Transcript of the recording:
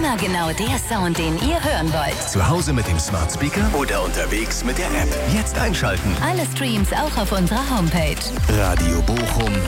Immer genau der Sound, den ihr hören wollt. Zu Hause mit dem Smart Speaker oder unterwegs mit der App. Jetzt einschalten. Alle Streams auch auf unserer Homepage. Radio Bochum